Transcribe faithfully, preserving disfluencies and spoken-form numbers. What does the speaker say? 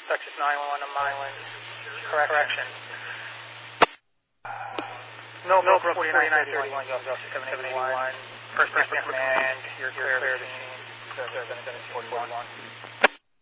Duchess nine one one to Milan. Correction. No, no, forty-nine thirty-one, Gulf seven eighty-one. First person command.